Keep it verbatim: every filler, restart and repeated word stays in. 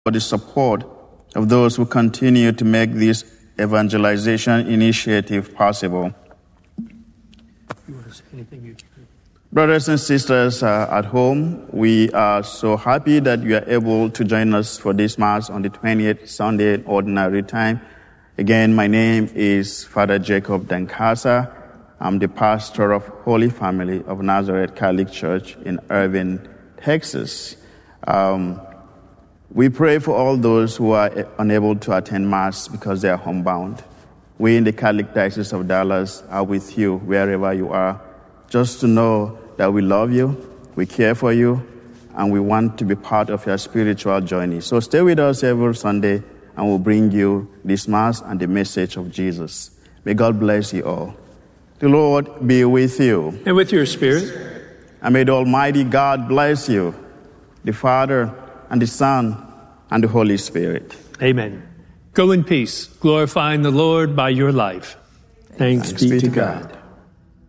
for the support of those who continue to make this evangelization initiative possible. You want to say anything you can? Brothers and sisters uh, at home, we are so happy that you are able to join us for this Mass on the twentieth Sunday in Ordinary Time. Again, my name is Father Jacob Dankasa. I'm the pastor of Holy Family of Nazareth Catholic Church in Irving, Texas. Um, we pray for all those who are unable to attend Mass because they are homebound. We in the Catholic Diocese of Dallas are with you wherever you are, just to know that we love you, we care for you, and we want to be part of your spiritual journey. So stay with us every Sunday, and we'll bring you this Mass and the message of Jesus. May God bless you all. The Lord be with you. And with your spirit. And may the Almighty God bless you, the Father, and the Son, and the Holy Spirit. Amen. Go in peace, glorifying the Lord by your life. Thanks, Thanks be, be to to God. God.